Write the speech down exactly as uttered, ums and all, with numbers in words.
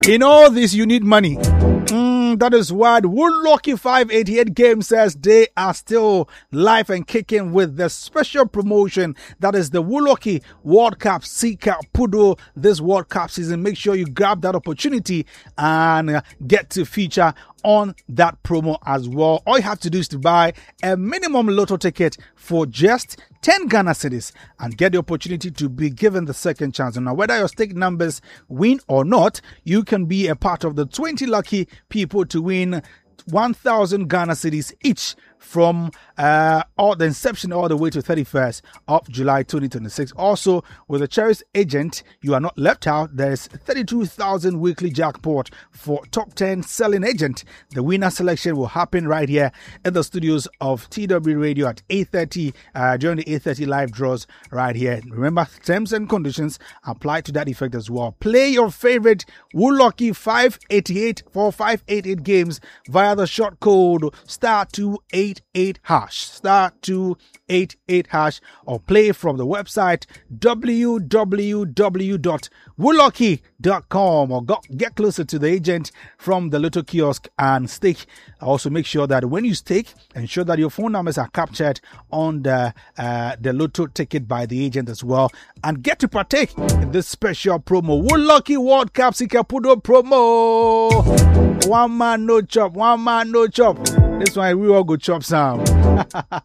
In all this, you need money. Mm, that is why the Woodlucky five eighty-eight game says they are still live and kicking with the special promotion. That is the Woodlucky World Cup Sika Pudo this World Cup season. Make sure you grab that opportunity and uh, get to feature on that promo as well. All you have to do is to buy a minimum lotto ticket for just ten Ghana cedis and get the opportunity to be given the second chance. And now, whether your stake numbers win or not, you can be a part of the twenty lucky people to win one thousand Ghana cedis each from uh, all the inception all the way to thirty-first of July twenty twenty-six. Also, with a Cherries agent, you are not left out. There's thirty-two thousand weekly jackpot for top ten selling agent. The winner selection will happen right here in the studios of T W Radio at eight thirty uh, during the eight thirty live draws right here. Remember, terms and conditions apply to that effect as well. Play your favorite Woodlucky five eighty-eight for five eighty-eight games via the short code star two eight eight hash star two eight eight hash, or play from the website w w w dot woodlucky dot com, or go, get closer to the agent from the Lotto kiosk and stake. Also, make sure that when you stake, ensure that your phone numbers are captured on the uh, the Lotto ticket by the agent as well, and get to partake in this special promo. Woodlucky World Cup Sika Pudo promo. One man no chop, one man no chop. This one we all go chop some.